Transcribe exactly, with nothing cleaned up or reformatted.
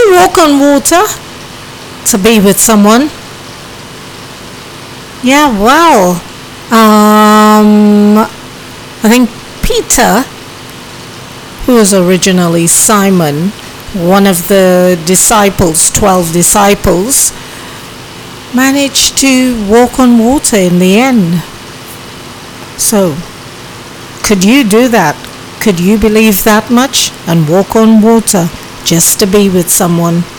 you walk on water to be with someone? Yeah, well, um, I think Peter, who was originally Simon, one of the disciples, twelve disciples, managed to walk on water in the end. So, could you do that? Could you believe that much and walk on water just to be with someone?